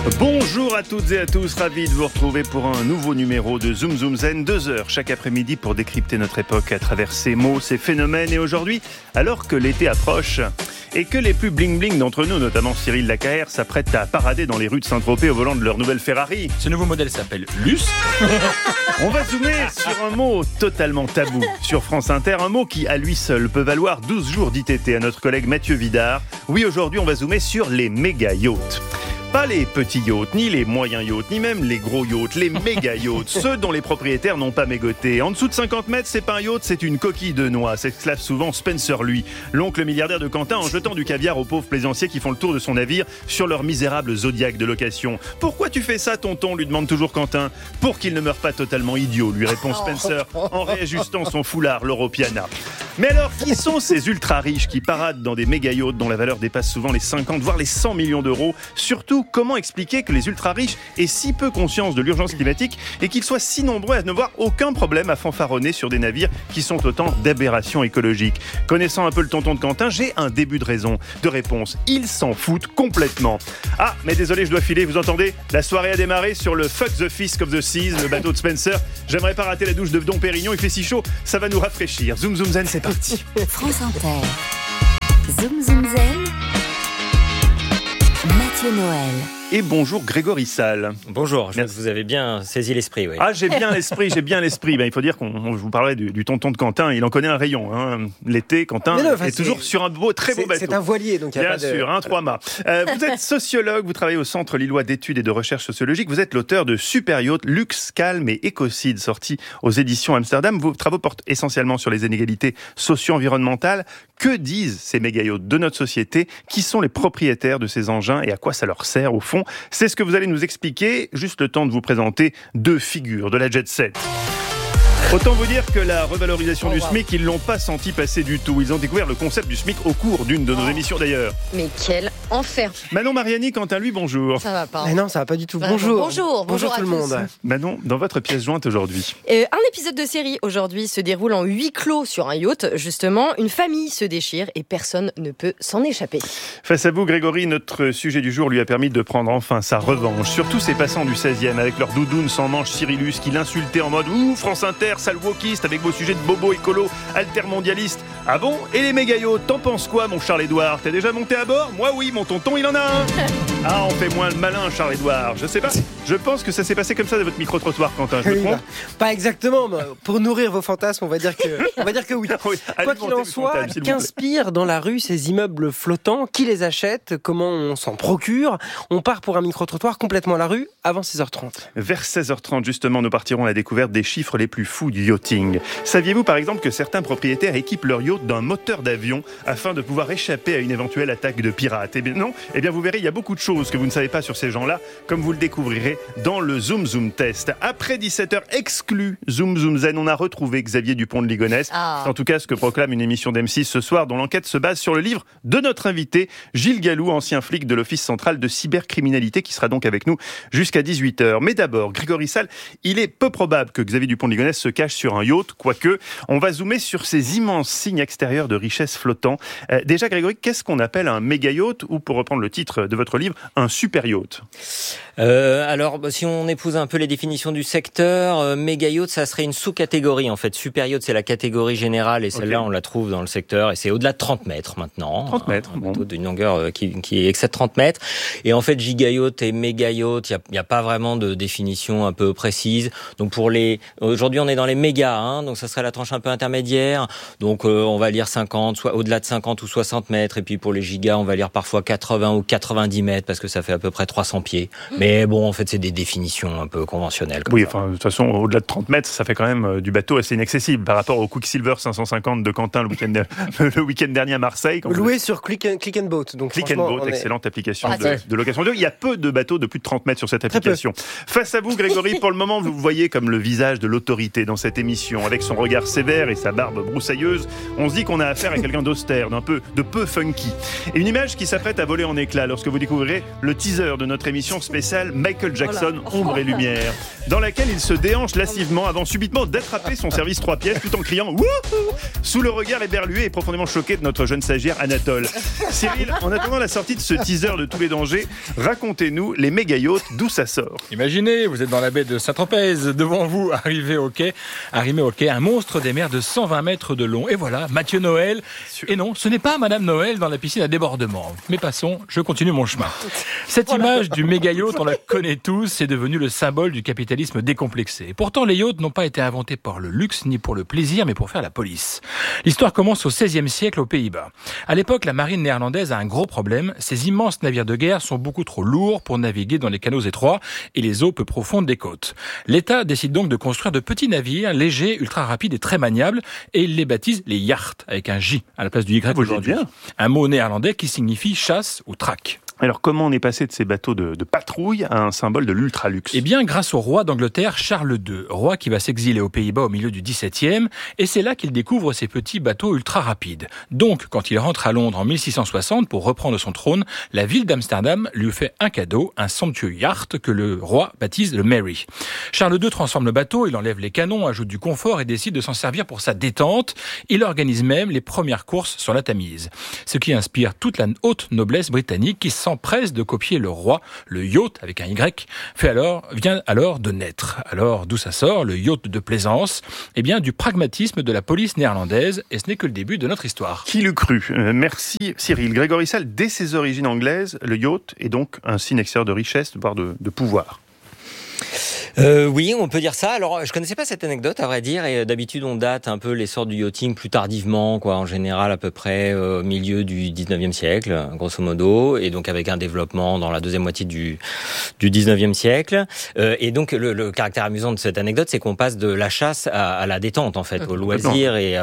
Bonjour à toutes et à tous, ravi de vous retrouver pour un nouveau numéro de Zoom Zoom Zen, 2 heures chaque après-midi pour décrypter notre époque à travers ses mots, ses phénomènes. Et aujourd'hui, alors que l'été approche et que les plus bling-bling d'entre nous, notamment Cyril Lacaère, s'apprêtent à parader dans les rues de Saint-Tropez au volant de leur nouvelle Ferrari. Ce nouveau modèle s'appelle Luce. On va zoomer sur un mot totalement tabou sur France Inter, un mot qui à lui seul peut valoir 12 jours d'ITT à notre collègue Mathieu Vidard. Oui, aujourd'hui on va zoomer sur les méga yachts. Pas les petits yachts, ni les moyens yachts, ni même les gros yachts, les méga yachts, ceux dont les propriétaires n'ont pas mégoté. En dessous de 50 mètres, c'est pas un yacht, c'est une coquille de noix, s'exclave souvent Spencer, lui, l'oncle milliardaire de Quentin, en jetant du caviar aux pauvres plaisanciers qui font le tour de son navire sur leur misérable Zodiac de location. « Pourquoi tu fais ça, tonton ?» lui demande toujours Quentin. « Pour qu'il ne meure pas totalement idiot », lui répond Spencer, en réajustant son foulard, l'Europiana. Mais alors, qui sont ces ultra-riches qui paradent dans des méga yachts dont la valeur dépasse souvent les 50, voire les 100 millions d'euros ? Surtout, comment expliquer que les ultra-riches aient si peu conscience de l'urgence climatique et qu'ils soient si nombreux à ne voir aucun problème à fanfaronner sur des navires qui sont autant d'aberrations écologiques ? Connaissant un peu le tonton de Quentin, j'ai un début de réponse. Ils s'en foutent complètement. Ah, mais désolé, je dois filer, vous entendez ? La soirée a démarré sur le Fuck the Fisk of the Seas, le bateau de Spencer. J'aimerais pas rater la douche de Dom Pérignon, il fait si chaud, ça va nous rafraîchir. Zoom Zoom Zen, c'est parti. France Inter. Zoom Zoom Zen. Mathieu Noël. Et bonjour Grégory Salle. Bonjour, vous avez bien saisi l'esprit, oui. Ah, j'ai bien l'esprit. Ben, il faut dire qu'on vous parlait du tonton de Quentin, il en connaît un rayon. Hein. L'été, Quentin est toujours sur un très beau bateau. C'est un voilier, donc il y a bien sûr, un 3-mâts. Vous êtes sociologue, vous travaillez au Centre Lillois d'études et de recherche sociologique. Vous êtes l'auteur de Super Yacht, Luxe, Calme et Écocide, sorti aux éditions Amsterdam. Vos travaux portent essentiellement sur les inégalités socio-environnementales. Que disent ces méga yachts de notre société ? Qui sont les propriétaires de ces engins et à quoi ça leur sert au fond ? C'est ce que vous allez nous expliquer. Juste le temps de vous présenter deux figures de la jet set. Autant vous dire que la revalorisation du SMIC, ils l'ont pas senti passer du tout. Ils ont découvert le concept du SMIC au cours d'une de nos émissions d'ailleurs. Mais quel enfer. Manon Mariani, quant à lui, bonjour. Ça va pas. Mais non, ça va pas du tout. Bah, Bonjour bonjour tout le monde. Manon, dans votre pièce jointe aujourd'hui. Un épisode de série aujourd'hui se déroule en huis clos sur un yacht. Justement, une famille se déchire et personne ne peut s'en échapper. Face à vous, Grégory, notre sujet du jour lui a permis de prendre enfin sa revanche. Sur tous ces passants du 16e avec leur doudoune sans manche Cyrillus qui l'insultait en mode « Ouh, France Inter, sale wokiste avec vos sujets de bobo écolo, altermondialiste. Ah bon ? Et les méga yachts, t'en penses quoi, mon Charles-Édouard ? T'es déjà monté à bord ? Moi oui, mon tonton, il en a un. Ah, on fait moins le malin, Charles-Édouard. Je sais pas. Je pense que ça s'est passé comme ça de votre micro-trottoir, Quentin. Je me trompe ? Pas exactement. Mais pour nourrir vos fantasmes, on va dire que oui. Oui, Quoi qu'il en soit, qu'inspirent dans la rue ces immeubles flottants ? Qui les achète ? Comment on s'en procure ? On part pour un micro-trottoir complètement à la rue avant 16h30. Vers 16h30, justement, nous partirons à la découverte des chiffres les plus fous du yachting. Saviez-vous, par exemple, que certains propriétaires équipent leur yacht d'un moteur d'avion afin de pouvoir échapper à une éventuelle attaque de pirates ? Eh bien non, vous verrez, il y a beaucoup de choses que vous ne savez pas sur ces gens-là, comme vous le découvrirez dans le Zoom Zoom Test. Après 17h exclu Zoom Zoom Zen, on a retrouvé Xavier Dupont de Ligonnès. C'est en tout cas ce que proclame une émission d'M6 ce soir, dont l'enquête se base sur le livre de notre invité, Gilles Gallou, ancien flic de l'Office central de cybercriminalité, qui sera donc avec nous jusqu'à 18h. Mais d'abord, Grégory Salle, il est peu probable que Xavier Dupont de Ligonnès se cache sur un yacht, quoique on va zoomer sur ces immenses signes extérieurs de richesse flottants. Déjà, Grégory, qu'est-ce qu'on appelle un méga yacht ou, pour reprendre le titre de votre livre, un super yacht ? Alors, si on épouse un peu les définitions du secteur, méga yacht, ça serait une sous-catégorie en fait. Super yacht, c'est la catégorie générale et celle-là, on la trouve dans le secteur et c'est au-delà de 30 mètres maintenant. 30 mètres, un bateau d'une longueur qui excède 30 mètres. Et en fait, giga yacht et méga yacht, il y a pas vraiment de définition un peu précise. Donc aujourd'hui, on est dans les mégas, donc ça serait la tranche un peu intermédiaire. Donc on va lire 50, soit au-delà de 50 ou 60 mètres. Et puis pour les gigas, on va lire parfois 80 ou 90 mètres parce que ça fait à peu près 300 pieds. Mais bon, en fait, c'est des définitions un peu conventionnelles. Oui, enfin, de toute façon, au-delà de 30 mètres, ça fait quand même du bateau assez inaccessible par rapport au Quicksilver 550 de Quentin le week-end dernier à Marseille. Loué sur Click and Boat. Donc Click and Boat, excellente application de location. Il y a peu de bateaux de plus de 30 mètres sur cette application. d'implication. Face à vous, Grégory, pour le moment, vous voyez comme le visage de l'autorité dans cette émission. Avec son regard sévère et sa barbe broussailleuse, on se dit qu'on a affaire à quelqu'un d'austère, de peu funky. Et une image qui s'apprête à voler en éclats lorsque vous découvrirez le teaser de notre émission spéciale Michael Jackson, Ombre et Lumière, dans laquelle il se déhanche lascivement avant subitement d'attraper son service 3 pièces tout en criant « Wouhou !» sous le regard éberlué et profondément choqué de notre jeune stagiaire Anatole. Cyril, en attendant la sortie de ce teaser de tous les dangers, racontez-nous les méga yachts, d'où ça sort. Imaginez, vous êtes dans la baie de Saint-Tropez, devant vous, arrimé au quai, un monstre des mers de 120 mètres de long. Et voilà, Mathieu Noël. Et non, ce n'est pas Madame Noël dans la piscine à débordement. Mais passons, je continue mon chemin. Cette image du méga yacht, on la connaît tous, c'est devenu le symbole du capitalisme décomplexé. Pourtant, les yachts n'ont pas été inventés pour le luxe ni pour le plaisir, mais pour faire la police. L'histoire commence au XVIe siècle aux Pays-Bas. À l'époque, la marine néerlandaise a un gros problème. Ces immenses navires de guerre sont beaucoup trop lourds pour naviguer dans les canaux étroits et les eaux peu profondes des côtes. L'État décide donc de construire de petits navires légers, ultra rapides et très maniables, et il les baptise les yachts, avec un J à la place du Y aujourd'hui. Un mot néerlandais qui signifie chasse ou traque. Alors comment on est passé de ces bateaux de patrouille à un symbole de l'ultra-luxe ? Eh bien, grâce au roi d'Angleterre, Charles II, roi qui va s'exiler aux Pays-Bas au milieu du XVIIe, et c'est là qu'il découvre ces petits bateaux ultra rapides. Donc, quand il rentre à Londres en 1660 pour reprendre son trône, la ville d'Amsterdam lui fait un cadeau, un somptueux yacht que le roi baptise le Mary. Charles II transforme le bateau, il enlève les canons, ajoute du confort et décide de s'en servir pour sa détente. Il organise même les premières courses sur la Tamise. Ce qui inspire toute la haute noblesse britannique qui s'empresse de copier le roi. Le yacht, avec un Y, vient alors de naître. Alors, d'où ça sort, le yacht de plaisance ? Eh bien, du pragmatisme de la police néerlandaise, et ce n'est que le début de notre histoire. Qui l'eût cru ? Merci Cyril. Grégory Sall, dès ses origines anglaises, le yacht est donc un signe extérieur de richesse, voire de pouvoir. Oui, on peut dire ça. Alors, je connaissais pas cette anecdote, à vrai dire, et d'habitude, on date un peu l'essor du yachting plus tardivement, en général, à peu près au milieu du 19e siècle, grosso modo, et donc avec un développement dans la deuxième moitié du 19e siècle. Et donc, le caractère amusant de cette anecdote, c'est qu'on passe de la chasse à la détente, en fait, au loisir et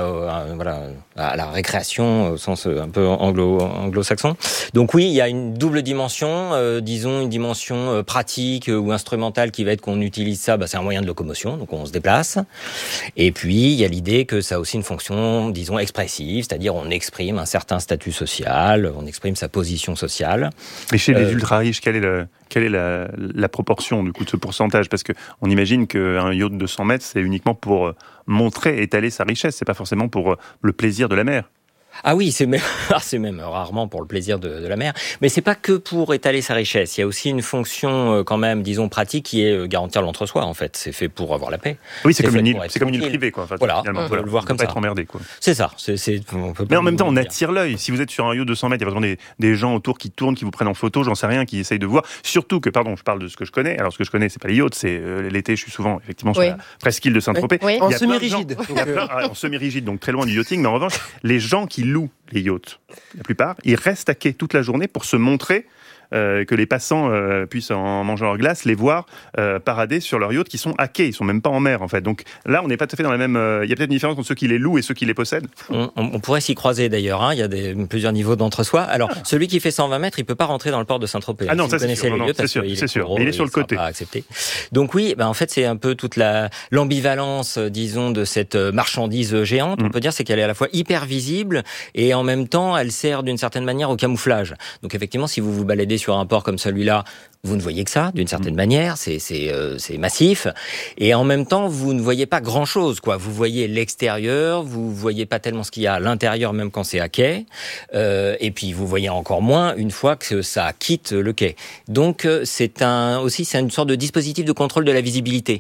à la récréation, au sens un peu anglo-saxon. Donc oui, il y a une double dimension, disons une dimension pratique ou instrumentale qui va être qu'on utilise ça, c'est un moyen de locomotion, donc on se déplace. Et puis, il y a l'idée que ça a aussi une fonction, disons, expressive, c'est-à-dire on exprime un certain statut social, on exprime sa position sociale. Mais chez les ultra-riches, quelle est la proportion du coup de ce pourcentage ? Parce qu'on imagine qu'un yacht de 100 mètres, c'est uniquement pour montrer, étaler sa richesse, c'est pas forcément pour le plaisir de la mer. Ah oui, c'est même rarement pour le plaisir de la mer, mais c'est pas que pour étaler sa richesse. Il y a aussi une fonction quand même, disons pratique, qui est garantir l'entre-soi. En fait, c'est fait pour avoir la paix. Oui, c'est comme une île privée, quoi. En fait, voilà, on peut le voir comme ça. Pas être emmerdé, quoi. C'est ça. Mais en même temps, on attire l'œil. Si vous êtes sur un yacht de 100 mètres, il y a vraiment des gens autour qui tournent, qui vous prennent en photo, j'en sais rien, qui essayent de voir. Surtout que, je parle de ce que je connais. Alors, ce que je connais, c'est pas les yachts, c'est l'été. Je suis souvent effectivement sur la presqu'île de Saint-Tropez. Oui. En semi-rigide. En semi-rigide, donc très loin du yachting. Mais en revanche, les gens qui louent les yachts, la plupart, ils restent à quai toute la journée pour se montrer, que les passants puissent, en mangeant leur glace, les voir parader sur leurs yachts qui sont à quai, ils sont même pas en mer en fait. Donc là, on n'est pas tout à fait dans la même. Il y a peut-être une différence entre ceux qui les louent et ceux qui les possèdent. On pourrait s'y croiser d'ailleurs. Il y a plusieurs niveaux d'entre-soi. Alors, celui qui fait 120 mètres, il peut pas rentrer dans le port de Saint-Tropez. Ah non, ça c'est sûr. C'est sûr. Il est sur le côté. Pas accepté. Donc oui, en fait, c'est un peu toute l'ambivalence, disons, de cette marchandise géante. On peut dire, c'est qu'elle est à la fois hyper visible et en même temps, elle sert d'une certaine manière au camouflage. Donc effectivement, si vous vous baladez sur un port comme celui-là, vous ne voyez que ça, d'une certaine manière, c'est massif, et en même temps, vous ne voyez pas grand-chose, quoi. Vous voyez l'extérieur, vous voyez pas tellement ce qu'il y a à l'intérieur, même quand c'est à quai, et puis vous voyez encore moins une fois que ça quitte le quai. Donc c'est une sorte de dispositif de contrôle de la visibilité.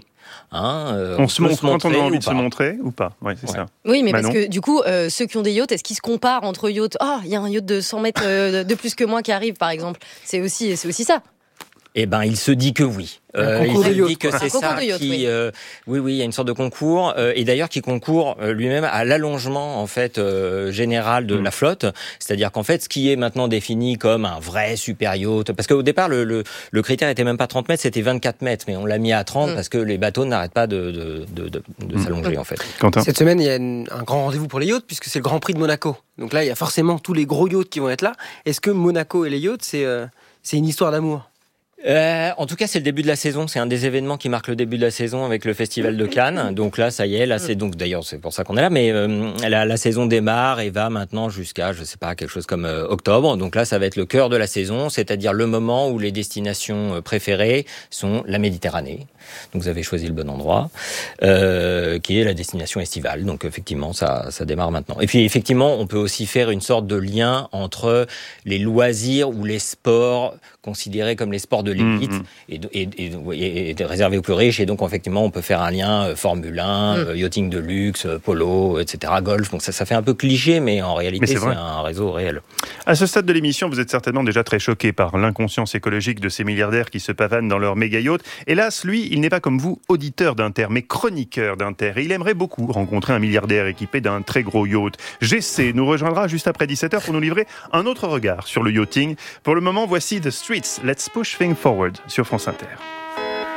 On se montre quand on a envie de se montrer ou pas. Ouais, c'est ça. Oui, mais Manon. Parce que du coup, ceux qui ont des yachts, est-ce qu'ils se comparent entre yachts ? Il y a un yacht de 100 mètres de plus que moi qui arrive, par exemple. C'est aussi ça. Eh ben, il se dit que oui. Il se dit que c'est ça qui... Oui, il y a une sorte de concours, et d'ailleurs qui concourt lui-même à l'allongement en fait général de la flotte. C'est-à-dire qu'en fait, ce qui est maintenant défini comme un vrai super yacht, parce qu'au départ le critère était même pas 30 mètres, c'était 24 mètres, mais on l'a mis à 30 parce que les bateaux n'arrêtent pas de s'allonger en fait. Quentin. Cette semaine, il y a un grand rendez-vous pour les yachts puisque c'est le Grand Prix de Monaco. Donc là, il y a forcément tous les gros yachts qui vont être là. Est-ce que Monaco et les yachts, c'est une histoire d'amour ? En tout cas, c'est le début de la saison. C'est un des événements qui marque le début de la saison avec le Festival de Cannes. Donc là, ça y est. Là, c'est donc d'ailleurs c'est pour ça qu'on est là. Mais la saison démarre et va maintenant jusqu'à, je sais pas, quelque chose comme octobre. Donc là, ça va être le cœur de la saison, c'est-à-dire le moment où les destinations préférées sont la Méditerranée. Donc vous avez choisi le bon endroit, qui est la destination estivale. Donc effectivement, ça démarre maintenant. Et puis effectivement, on peut aussi faire une sorte de lien entre les loisirs ou les sports considérés comme les sports de l'élite et réservés aux plus riches. Et donc effectivement, on peut faire un lien Formule 1, yachting de luxe, polo, etc., golf. Donc ça fait un peu cliché, mais en réalité, c'est un réseau réel. À ce stade de l'émission, vous êtes certainement déjà très choqué par l'inconscience écologique de ces milliardaires qui se pavanent dans leur méga yacht. Hélas, lui, il n'est pas comme vous, auditeur d'Inter, mais chroniqueur d'Inter. Et il aimerait beaucoup rencontrer un milliardaire équipé d'un très gros yacht. GC nous rejoindra juste après 17h pour nous livrer un autre regard sur le yachting. Pour le moment, voici The Streets, Let's Push Things Forward sur France Inter.